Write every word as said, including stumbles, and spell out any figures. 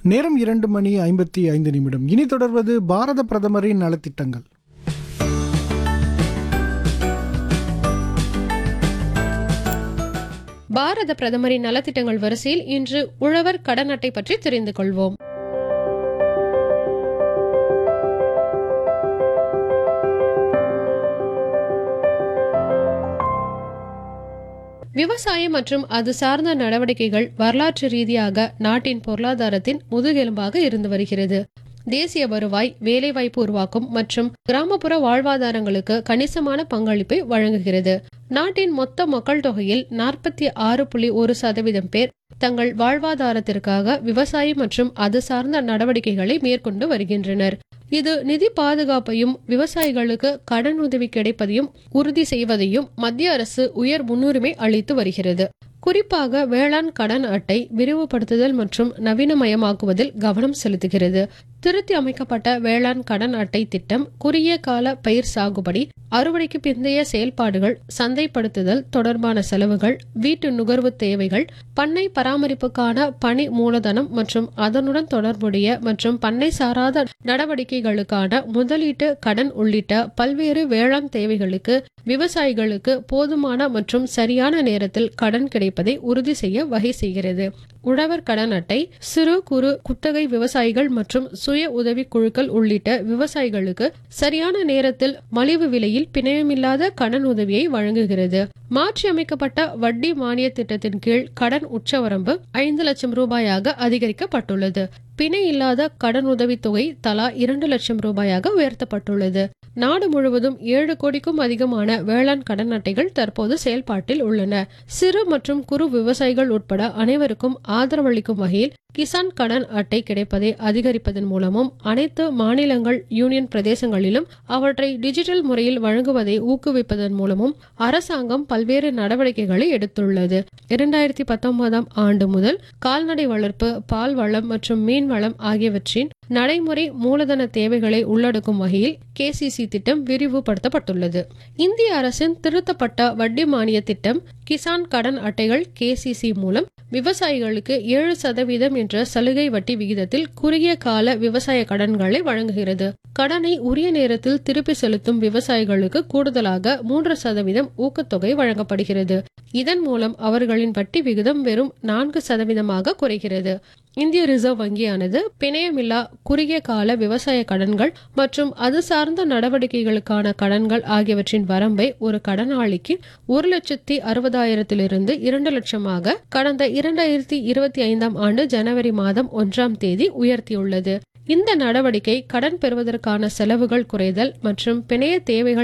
நேரம் இரண்டு மணி ஐம்பத்தி ஐந்து நிமிடம். இனி தொடர்வது பாரத பிரதமரின் நலத்திட்டங்கள். பாரத பிரதமரின் நலத்திட்டங்கள் வரிசையில் இன்று உழவர் கடன் அட்டை பற்றி தெரிந்து கொள்வோம். விவசாயம் மற்றும் அது சார்ந்த நடவடிக்கைகள் வரலாற்று ரீதியாக நாட்டின் பொருளாதாரத்தின் முதுகெலும்பாக இருந்து வருகிறது. தேசிய வருவாய், வேலைவாய்ப்பு உருவாக்கும் மற்றும் கிராமப்புற வாழ்வாதாரங்களுக்கு கணிசமான பங்களிப்பை வழங்குகிறது. நாட்டின் மொத்த மக்கள் தொகையில் நாற்பத்தி ஆறு புள்ளி ஒரு சதவீதம் பேர் தங்கள் வாழ்வாதாரத்திற்காக விவசாயம் மற்றும் அது சார்ந்த நடவடிக்கைகளை மேற்கொண்டு வருகின்றனர். இது நிதி பாதுகாப்பையும் விவசாயிகளுக்கு கடன் உதவி கிடைப்பதையும் உறுதி செய்வதையும் மத்திய அரசு உயர் முன்னுரிமை அளித்து வருகிறது. குறிப்பாக வேளாண் கடன் அட்டை விரிவுபடுத்துதல் மற்றும் நவீனமயமாக்குவதில் கவனம் செலுத்துகிறது. திருத்தி அமைக்கப்பட்ட வேளாண் கடன் அட்டை திட்டம் குறுகிய கால பயிர் சாகுபடி, அறுவடைக்கு பிந்தைய செயல்பாடுகள், சந்தைப்படுத்துதல் தொடர்பான செலவுகள், வீட்டு நுகர்வு தேவைகள், பண்ணை பராமரிப்புக்கான பணி மூலதனம் மற்றும் அதனுடன் தொடர்புடைய மற்றும் பண்ணை சாராத நடவடிக்கைகளுக்கான முதலீட்டு கடன் உள்ளிட்ட பல்வேறு வேளாண் தேவைகளுக்கு விவசாயிகளுக்கு போதுமான மற்றும் சரியான நேரத்தில் கடன் கிடைப்பதை உறுதி செய்ய வகை செய்கிறது. உழவர் கடன் அட்டை சிறு குறு குத்தகை விவசாயிகள் மற்றும் சுய உதவி குழுக்கள் உள்ளிட்ட விவசாயிகளுக்கு சரியான நேரத்தில் மலிவு விலையில் பிணையமில்லாத கடன் உதவியை வழங்குகிறது. மாற்றி அமைக்கப்பட்ட வட்டி மானிய திட்டத்தின் கீழ் கடன் உச்சவரம்பு ஐந்து லட்சம் ரூபாயாக அதிகரிக்கப்பட்டுள்ளது. பிணை இல்லாத கடன் உதவி தொகை தலா இரண்டு லட்சம் ரூபாயாக உயர்த்தப்பட்டுள்ளது. நாடு முழுவதும் ஏழு கோடிக்கும் அதிகமான வேளாண் கடன் அட்டைகள் தற்போது செயல்பாட்டில் உள்ளன. சிறு மற்றும் குறு விவசாயிகள் உட்பட அனைவருக்கும் ஆதரவளிக்கும் வகையில் கிசான் கடன் அட்டை கிடைப்பதை அதிகரிப்பதன் மூலமும் அனைத்து மாநிலங்கள், யூனியன் பிரதேசங்களிலும் அவற்றை டிஜிட்டல் முறையில் வழங்குவதை ஊக்குவிப்பதன் மூலமும் அரசாங்கம் பல்வேறு நடவடிக்கைகளை எடுத்துள்ளது. இரண்டாயிரத்தி பத்தொன்பதாம் ஆண்டு முதல் கால்நடை வளர்ப்பு, பால் வளம் மற்றும் மீன் வளம் ஆகியவற்றின் நடைமுறை மூலதன தேவைகளை உள்ளடக்கும் வகையில் கேசிசி திட்டம் விரிவுபடுத்தப்பட்டுள்ளது. இந்திய அரசின் திருத்தப்பட்ட வட்டி மானிய திட்டம் கிசான் கடன் அட்டைகள் கேசிசி மூலம் விவசாயிகளுக்கு ஏழு சதவீதம் என்ற சலுகை வட்டி விகிதத்தில் குறுகிய கால விவசாய கடன்களை வழங்குகிறது. கடனை உரிய நேரத்தில் திருப்பி செலுத்தும் விவசாயிகளுக்கு கூடுதலாக மூன்று சதவீதம் ஊக்கத்தொகை வழங்கப்படுகிறது. இதன் மூலம் அவர்களின் வட்டி விகிதம் வெறும் நான்கு சதவீதமாக குறைகிறது. இந்திய ரிசர்வ் வங்கியானது பிணையமில்லா குறுகிய கால விவசாய கடன்கள் மற்றும் அது சார்ந்த நடவடிக்கைகளுக்கான கடன்கள் ஆகியவற்றின் வரம்பை ஒரு கடனாளிக்கு ஒரு லட்சத்தி அறுபதாயிரத்திலிருந்து இரண்டு லட்சமாக கடந்த இரண்டாயிரத்தி இருபத்தி ஐந்தாம் ஆண்டு ஜனவரி மாதம் ஒன்றாம் தேதி உயர்த்தியுள்ளது. இந்த நடவடிக்கை கடன் பெறுவதற்கான செலவுகள் குறைதல் மற்றும் பிணைய தேவைகள்